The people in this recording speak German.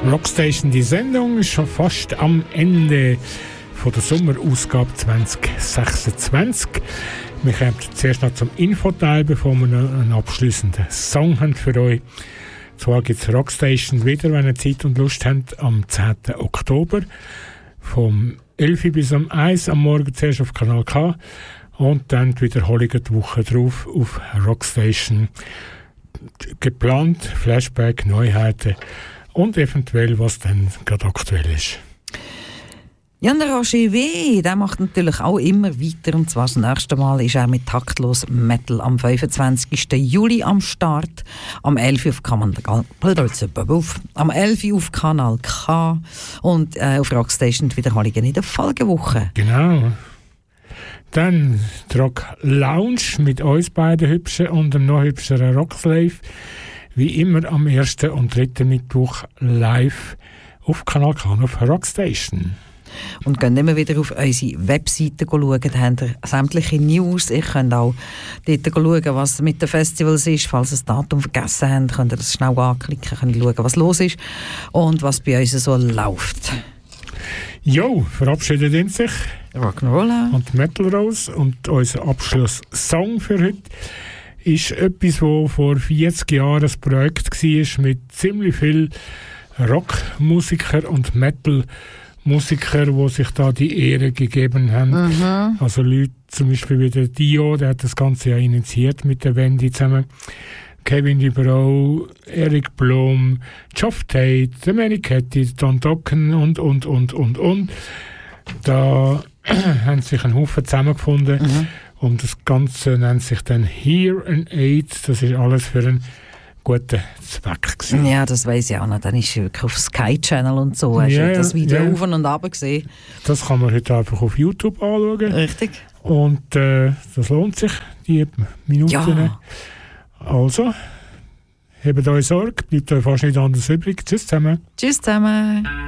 Rockstation, die Sendung ist schon fast am Ende von der Sommerausgabe 2026. Wir kommen zuerst noch zum Infoteil, bevor wir noch einen abschliessenden Song haben für euch. Zwar gibt es Rockstation wieder, wenn ihr Zeit und Lust habt, am 10. Oktober. Vom 11 bis um 1 am Morgen zuerst auf Kanal K und dann die Wiederholung die Woche drauf auf Rockstation. Geplant, Flashback, Neuheiten und eventuell, was dann gerade aktuell ist. Jan Roger W., der macht natürlich auch immer weiter. Und zwar das nächste Mal ist er mit Taktlos Metal am 25. Juli am Start. Am 11. auf Kanal K und auf Rockstation die Wiederholungen in der Folgewoche. Genau. Dann die Rock Lounge mit uns beiden Hübschen und dem noch hübscheren Rockslave. Wie immer am 1. und 3. Mittwoch live auf Kanal K auf Rockstation. Und geht immer wieder auf unsere Webseite schauen, da habt ihr sämtliche News. Ihr könnt auch dort schauen, was mit den Festivals ist. Falls ihr das Datum vergessen habt, könnt ihr das schnell anklicken, könnt schauen, was los ist und was bei uns so läuft. Jo, verabschiedet sich Rock'n'Roll und Metal Rose. Und unser Abschlusssong für heute ist etwas, das vor 40 Jahren ein Projekt war mit ziemlich viel Rockmusiker und Metal-Musiker, die sich da die Ehre gegeben haben. Mhm. Also Leute zum Beispiel wie der Dio, der hat das Ganze ja initiiert mit der Wendy zusammen. Kevin DuBrow, Eric Blum, Geoff Tate, der Manny Catty, Don Dokken und. Da haben sich ein Haufen zusammengefunden. Mhm. Und das Ganze nennt sich dann Hear and Aid. Das ist alles für einen guten Zweck gewesen. Ja, das weiss ich auch noch. Dann ist wirklich auf Sky Channel und so. Hast du das Video auf und runter gesehen? Das kann man heute einfach auf YouTube anschauen. Richtig. Und das lohnt sich, die Minuten. Ja. Also, habt euch Sorge, bleibt euch fast nicht anders übrig. Tschüss zusammen. Tschüss zusammen.